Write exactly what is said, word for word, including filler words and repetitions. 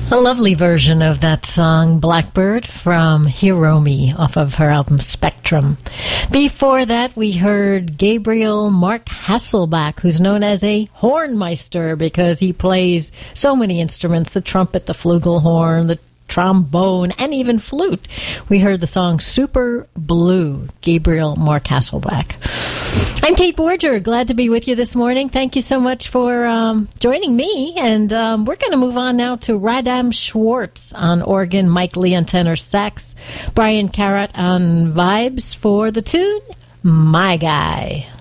A lovely version of that song, Blackbird, from Hiromi, off of her album Spectrum. Before that, we heard Gabriel Mark Hasselbach, who's known as a hornmeister because he plays so many instruments, the trumpet, the flugelhorn, the trombone, and even flute. We heard the song Super Blue, Gabriel Mark Hasselbach. I'm Kate Borger. Glad to be with you this morning. Thank you so much for um, joining me. And um, we're going to move on now to Radam Schwartz on organ, Mike Lee on tenor sax, Brian Carrot on vibes for the tune My Guy.